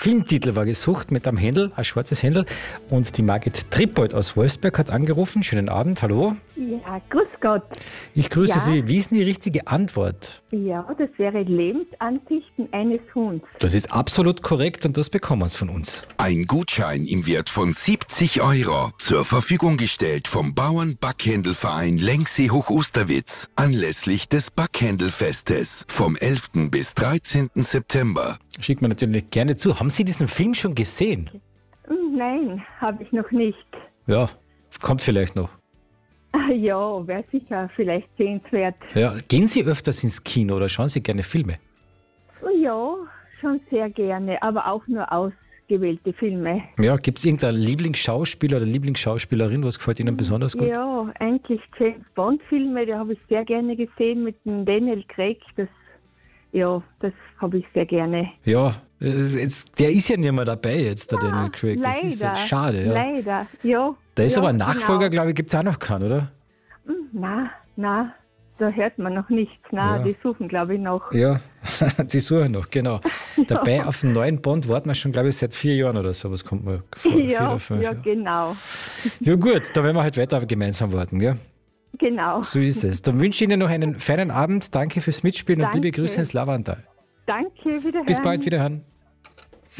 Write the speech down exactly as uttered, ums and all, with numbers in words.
Filmtitel war gesucht mit einem Händel, ein schwarzes Händel. Und die Margit Trippold aus Wolfsberg hat angerufen. Schönen Abend, hallo. Ja, grüß Gott. Ich grüße Ja. Sie. Wie ist denn die richtige Antwort? Ja, das wäre Lebensansichten eines Huhns. Das ist absolut korrekt und das bekommen Sie von uns. Ein Gutschein im Wert von siebzig Euro zur Verfügung gestellt vom Bauern-Backhändelverein Lenksee Hoch-Osterwitz anlässlich des Backhändelfestes vom elften bis dreizehnten September. Schickt mir natürlich gerne zu. Haben Sie diesen Film schon gesehen? Hm, Nein, habe ich noch nicht. Ja, kommt vielleicht noch. Ah, Ja, wäre sicher vielleicht sehenswert. Ja, gehen Sie öfters ins Kino oder schauen Sie gerne Filme? Ja, schon sehr gerne, aber auch nur ausgewählte Filme. Ja, gibt es irgendeinen Lieblingsschauspieler oder Lieblingsschauspielerin, was gefällt Ihnen besonders gut? Ja, eigentlich James Bond-Filme, die habe ich sehr gerne gesehen mit dem Daniel Craig. Das, ja, das habe ich sehr gerne. Ja, es- jetzt, der ist ja nicht mehr dabei jetzt, der Daniel Craig. Das Leider. ist ja schade, ja. Leider, ja. Da ist ja, aber ein Nachfolger, Genau. glaube ich, gibt es auch noch keinen, oder? Hm, Na, na, da hört man noch nichts. Na, Ja. die suchen, glaube ich, noch. Ja, die suchen noch, genau. Dabei auf den neuen Bond warten wir schon, glaube ich, seit vier Jahren oder so. Was kommt mir vor? vier Ja, oder fünf ja, Jahre. genau. Ja gut, da werden wir halt weiter gemeinsam warten, gell? Genau. So ist es. Dann wünsche ich Ihnen noch einen feinen Abend. Danke fürs Mitspielen und Danke. liebe Grüße ins Lavandal. Danke, wiederhören. Bis bald, wiederhören.